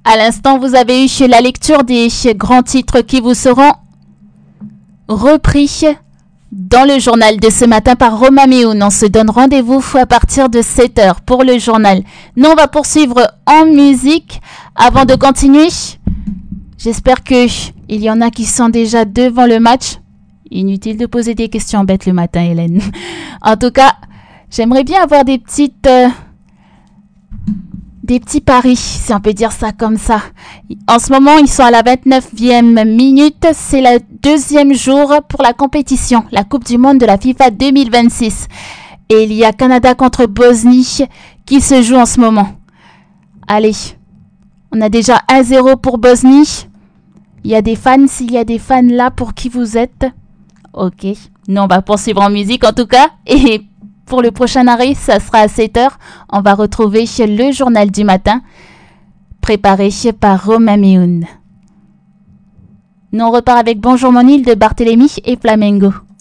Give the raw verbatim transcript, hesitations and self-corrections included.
À l'instant, vous avez eu la lecture des grands titres qui vous seront repris dans le journal de ce matin par Romain Méhoun. On se donne rendez-vous à partir de sept heures pour le journal. Nous, on va poursuivre en musique. Avant de continuer, j'espère qu'il y en a qui sont déjà devant le match. Inutile de poser des questions bêtes le matin, Hélène. En tout cas, j'aimerais bien avoir des petites... Euh, des petits paris, si on peut dire ça comme ça. En ce moment, ils sont à la vingt-neuvième minute. C'est le deuxième jour pour la compétition, la Coupe du Monde de la FIFA deux mille vingt-six. Et il y a Canada contre Bosnie qui se joue en ce moment. Allez, on a déjà un zéro pour Bosnie. Il y a des fans, s'il y a des fans là, pour qui vous êtes? Ok, nous on va poursuivre en musique en tout cas. Et pour le prochain arrêt, ça sera à sept heures. On va retrouver le journal du matin, préparé par Romain Méhoun. Nous on repart avec Bonjour mon île de Barthélémy et Flamengo.